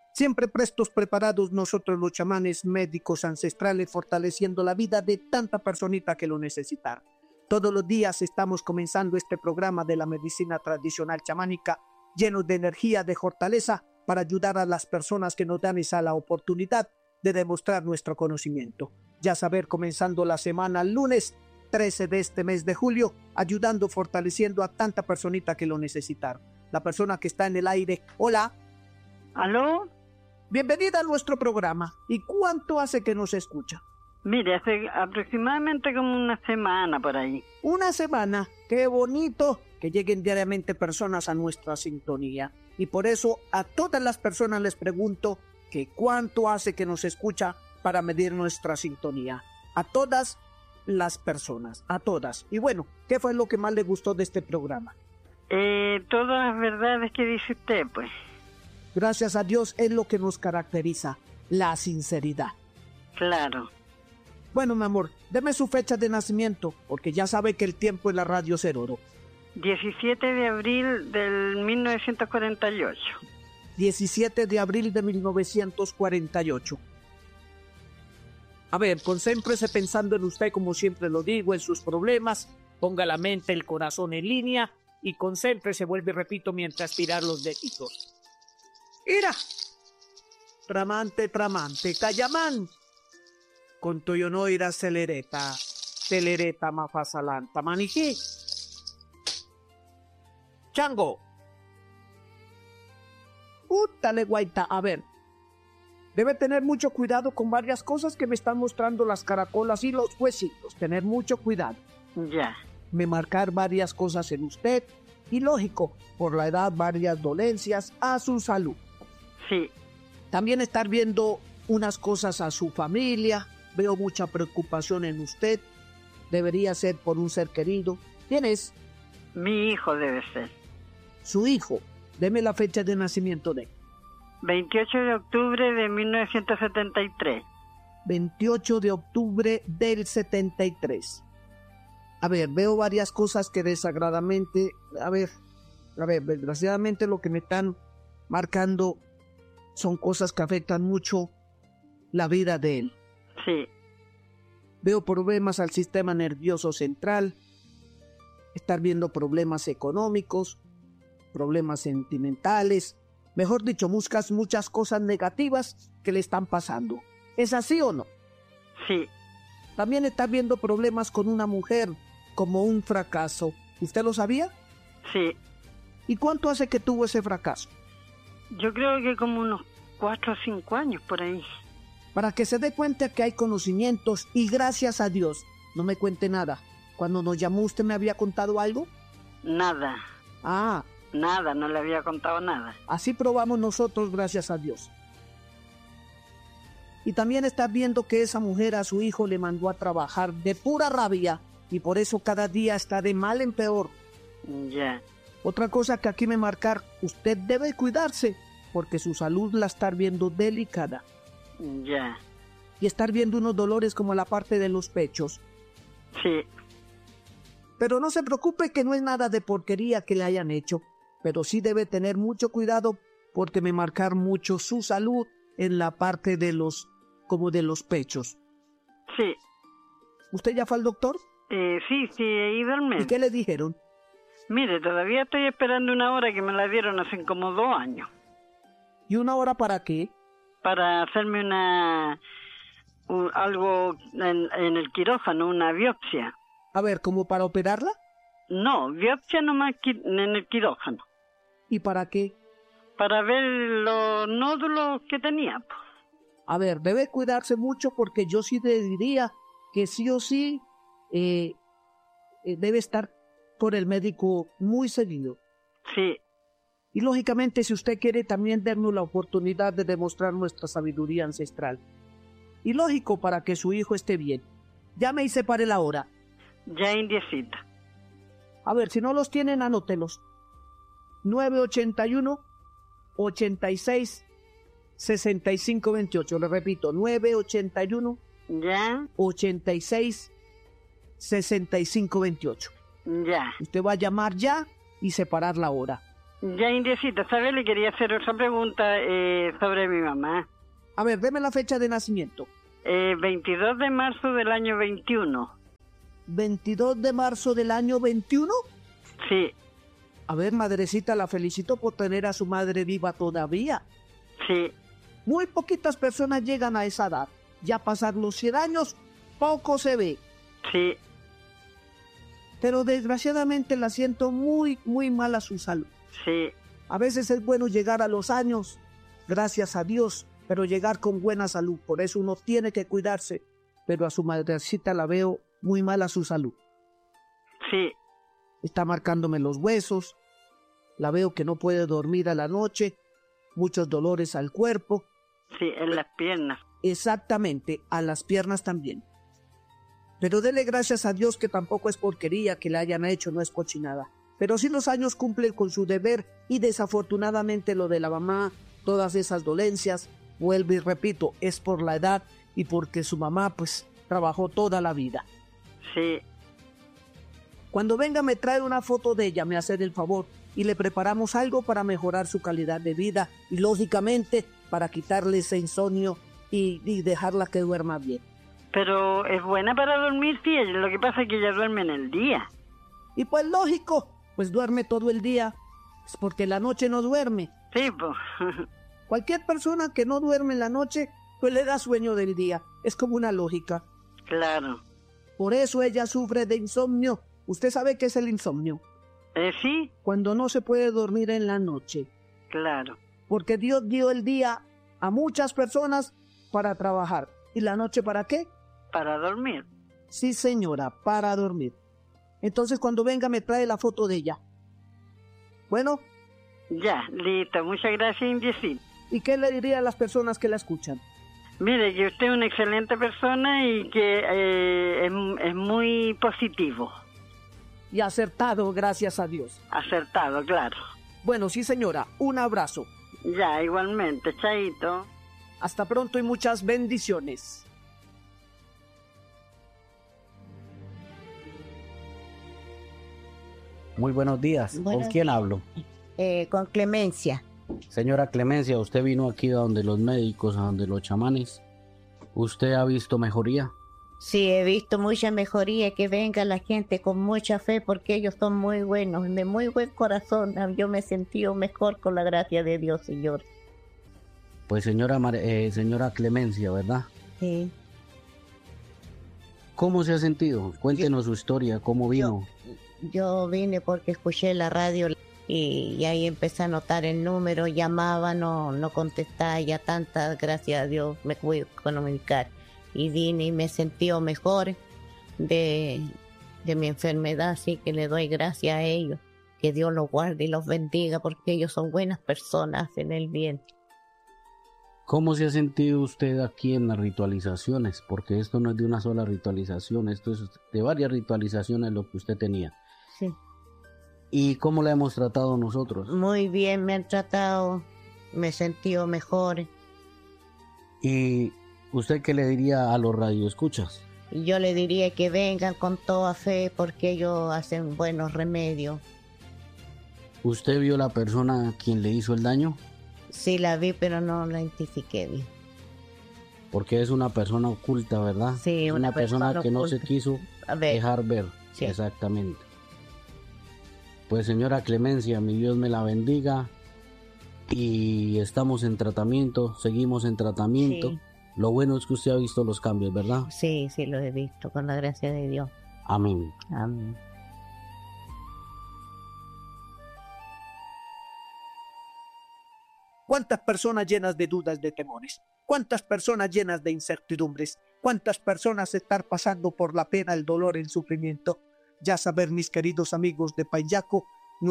Siempre prestos, preparados nosotros los chamanes médicos ancestrales, fortaleciendo la vida de tanta personita que lo necesita. Todos los días estamos comenzando este programa de la medicina tradicional chamánica, llenos de energía, de fortaleza, para ayudar a las personas que nos dan esa la oportunidad de demostrar nuestro conocimiento. Ya saber, comenzando la semana lunes 13 de este mes de julio, ayudando, fortaleciendo a tanta personita que lo necesitaron. La persona que está en el aire, hola. ¿Aló? Bienvenida a nuestro programa. ¿Y cuánto hace que nos escucha? Mire, hace aproximadamente como una semana por ahí. Una semana. Qué bonito que lleguen diariamente personas a nuestra sintonía. Y por eso a todas las personas les pregunto que cuánto hace que nos escucha para medir nuestra sintonía. A todas las personas, a todas. Y bueno, ¿qué fue lo que más le gustó de este programa? Todas las verdades que dice usted, pues. Gracias a Dios es lo que nos caracteriza, la sinceridad. Claro. Bueno, mi amor, deme su fecha de nacimiento, porque ya sabe que el tiempo en la radio es oro. 17 de abril del 1948. 17 de abril de 1948. A ver, concéntrese pensando en usted, como siempre lo digo, en sus problemas. Ponga la mente, el corazón en línea y concéntrese, vuelve y repito, mientras tirar los deditos. ¡Ira! Tramante, tramante, Cayamán. Con tuyo no irá celereta mafasalanta, manijí. Chango. Útale, guaita, a ver. Debe tener mucho cuidado con varias cosas que me están mostrando las caracolas y los huesitos. Tener mucho cuidado. Ya. Me marcar varias cosas en usted. Y lógico, por la edad, varias dolencias a su salud. Sí. También estar viendo unas cosas a su familia. Veo mucha preocupación en usted. Debería ser por un ser querido. ¿Quién es? Mi hijo debe ser. Su hijo. Deme la fecha de nacimiento de él. 28 de octubre de 1973. 28 de octubre del 73. A ver, veo varias cosas que desagradablemente, desgraciadamente lo que me están marcando son cosas que afectan mucho la vida de él. Sí. Veo problemas al sistema nervioso central, estar viendo problemas económicos, problemas sentimentales, mejor dicho, muchas cosas negativas que le están pasando. ¿Es así o no? Sí. También está viendo problemas con una mujer, como un fracaso. ¿Usted lo sabía? Sí. ¿Y cuánto hace que tuvo ese fracaso? Yo creo que como unos 4 o 5 años por ahí. Para que se dé cuenta que hay conocimientos y gracias a Dios, no me cuente nada. Cuando nos llamó, ¿usted me había contado algo? Nada. Ah. Nada, no le había contado nada. Así probamos nosotros, gracias a Dios. Y también está viendo que esa mujer a su hijo le mandó a trabajar de pura rabia y por eso cada día está de mal en peor. Ya. Otra cosa que aquí me marcar, usted debe cuidarse porque su salud la está viendo delicada. Ya. Y estar viendo unos dolores como la parte de los pechos. Sí. Pero no se preocupe que no es nada de porquería que le hayan hecho. Pero sí debe tener mucho cuidado porque me marcar mucho su salud en la parte de los pechos. Sí. ¿Usted ya fue al doctor? Sí, he ido al médico. ¿Y qué le dijeron? Mire, todavía estoy esperando una hora que me la dieron hace como 2 años. ¿Y una hora para qué? Para hacerme algo en el quirófano, una biopsia. A ver, ¿como para operarla? No, biopsia nomás en el quirófano. ¿Y para qué? Para ver los nódulos que tenía. A ver, debe cuidarse mucho porque yo sí le diría que sí o sí debe estar por el médico muy seguido. Sí. Y lógicamente, si usted quiere también darnos la oportunidad de demostrar nuestra sabiduría ancestral. Y lógico, para que su hijo esté bien. Llame y separe la hora. Ya indiecita. A ver, si no los tienen, anótelos. 981 86 65 28. Le repito, 981 ya 86 65 28. Ya. Usted va a llamar ya y separar la hora. Ya, Indiecita, ¿sabes? Le quería hacer otra pregunta sobre mi mamá. A ver, deme la fecha de nacimiento. 22 de marzo del año 21. 22 de marzo del año 21. Sí, A ver, madrecita, la felicito por tener a su madre viva todavía. sí, Muy poquitas personas llegan a esa edad. Ya pasar los 100 años, poco se ve. sí, Pero desgraciadamente la siento muy, muy mal a su salud. sí, A veces es bueno llegar a los años, gracias a Dios, pero llegar con buena salud. Por eso uno tiene que cuidarse. Pero a su madrecita la veo muy mal a su salud. sí, Está marcándome los huesos. La veo que no puede dormir a la noche. Muchos dolores al cuerpo. sí, en las piernas. Exactamente, a las piernas también. Pero dele gracias a Dios que tampoco es porquería que le hayan hecho, no es cochinada. Pero sí los años cumplen con su deber y desafortunadamente lo de la mamá, todas esas dolencias, vuelvo y repito, es por la edad y porque su mamá pues trabajó toda la vida. Sí, Cuando venga me trae una foto de ella, me hace el favor, y le preparamos algo para mejorar su calidad de vida y lógicamente para quitarle ese insomnio y dejarla que duerma bien. pero es buena para dormir, sí. Lo que pasa es que ella duerme en el día. Y pues lógico, pues duerme todo el día, es porque la noche no duerme. Sí, pues. Cualquier persona que no duerme en la noche, pues le da sueño del día. Es como una lógica. Claro. Por eso ella sufre de insomnio. ¿Usted sabe qué es el insomnio? Sí, Cuando no se puede dormir en la noche. claro. Porque Dios dio el día a muchas personas para trabajar. ¿Y la noche para qué? Para dormir. Sí, señora, para dormir. Entonces cuando venga me trae la foto de ella. Bueno, Ya, listo. Muchas gracias, Indiecita. ¿y qué le diría a las personas que la escuchan? Mire, que usted es una excelente persona y que es muy positivo. Y acertado, gracias a Dios. Acertado, claro. Bueno, sí, señora, un abrazo. Ya, igualmente. Chaito. Hasta pronto y muchas bendiciones. Muy buenos días. Buenos ¿Con quién hablo? Con Clemencia. Señora Clemencia, usted vino aquí a donde los médicos, a donde los chamanes. ¿Usted ha visto mejoría? Sí, he visto mucha mejoría, que venga la gente con mucha fe porque ellos son muy buenos, de muy buen corazón. Yo me he sentido mejor con la gracia de Dios, Señor. Pues señora Clemencia, ¿verdad? Sí. ¿Cómo se ha sentido? Cuéntenos su historia, ¿cómo vino? Yo vine porque escuché la radio y ahí empecé a notar el número, llamaba, no contestaba, ya tantas, gracias a Dios me pude comunicar. Y vine y me sentí mejor de mi enfermedad, así que le doy gracias a ellos. Que Dios los guarde y los bendiga porque ellos son buenas personas, hacen el bien. ¿Cómo se ha sentido usted aquí en las ritualizaciones? Porque esto no es de una sola ritualización, esto es de varias ritualizaciones lo que usted tenía. Sí. ¿Y cómo la hemos tratado nosotros? Muy bien me han tratado, me he sentido mejor. ¿Y usted qué le diría a los radioescuchas? Y yo le diría que vengan con toda fe porque ellos hacen buenos remedios. ¿Usted vio la persona a quien le hizo el daño? Sí la vi, pero no la identifiqué bien. Porque es una persona oculta, ¿verdad? Sí, una persona que no se oculta. quiso A ver, dejar ver. Sí. Exactamente. Pues señora Clemencia, mi Dios me la bendiga. Y estamos en tratamiento, seguimos en tratamiento. Sí. Lo bueno es que usted ha visto los cambios, ¿verdad? sí, lo he visto, con la gracia de Dios. Amén. Amén. ¿Cuántas personas llenas de dudas, de temores? ¿Cuántas personas llenas de incertidumbres? ¿Cuántas personas están pasando por la pena, el dolor, el sufrimiento? Ya saber, mis queridos amigos de Payaco,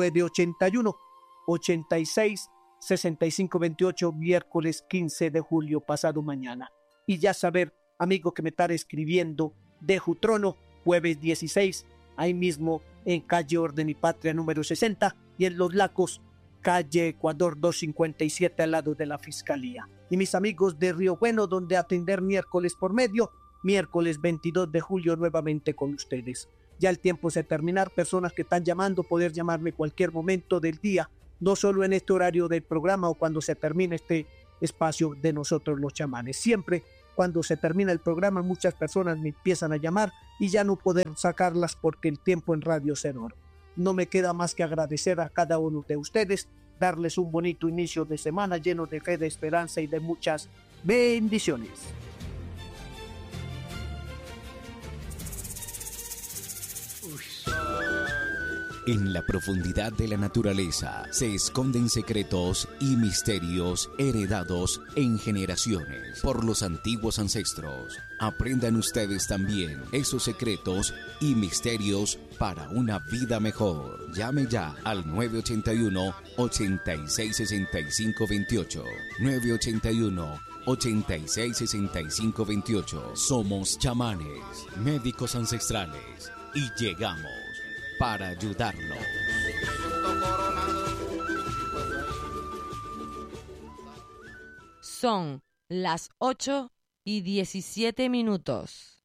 981-86-6528, miércoles 15 de julio, pasado mañana. Y ya saber, amigo que me está escribiendo, de Jutrono, jueves 16, ahí mismo en calle Orden y Patria número 60, y en Los Lacos, calle Ecuador 257 al lado de la Fiscalía. Y mis amigos de Río Bueno, donde atender miércoles por medio, miércoles 22 de julio nuevamente con ustedes. Ya el tiempo se terminar, personas que están llamando, poder llamarme cualquier momento del día no solo en este horario del programa o cuando se termine este espacio de nosotros los chamanes. Siempre cuando se termina el programa muchas personas me empiezan a llamar y ya no poder sacarlas porque el tiempo en radio es enorme. No me queda más que agradecer a cada uno de ustedes, darles un bonito inicio de semana lleno de fe, de esperanza y de muchas bendiciones. En la profundidad de la naturaleza se esconden secretos y misterios heredados en generaciones por los antiguos ancestros. Aprendan ustedes también esos secretos y misterios para una vida mejor. Llame ya al 981-866528. 981-866528. Somos chamanes, médicos ancestrales y llegamos para ayudarlos. Son las 8:17.